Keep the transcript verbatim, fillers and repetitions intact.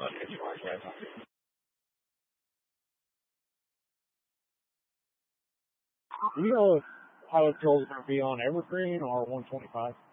Do you know if pilot control is going to be on Evergreen or one twenty-five?